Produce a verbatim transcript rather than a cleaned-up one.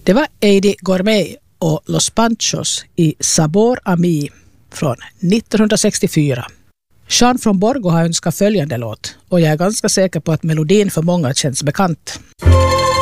Det var Eddie Gourmet och Los Panchos i Sabor a mí från nittonhundrasextiofyra. Jean från Borgo har önskat följande låt och jag är ganska säker på att melodin för många känns bekant.